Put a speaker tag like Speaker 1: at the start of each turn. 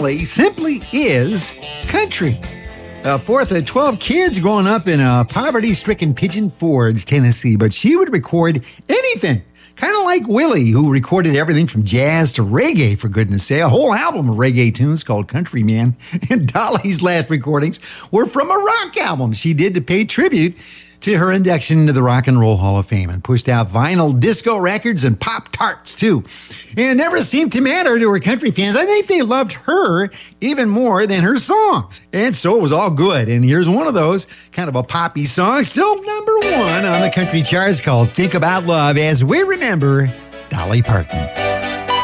Speaker 1: Dolly simply is country. A fourth of 12 kids growing up in poverty-stricken Pigeon Forge, Tennessee, but she would record anything. Kind of like Willie, who recorded everything from jazz to reggae, for goodness sake. A whole album of reggae tunes called Countryman. And Dolly's last recordings were from a rock album she did to pay tribute to her induction into the Rock and Roll Hall of Fame, and pushed out vinyl disco records and Pop-Tarts, too. And it never seemed to matter to her country fans. I think they loved her even more than her songs. And so it was all good. And here's one of those, kind of a poppy song, still number one on the country charts, called Think About Love, as we remember Dolly Parton.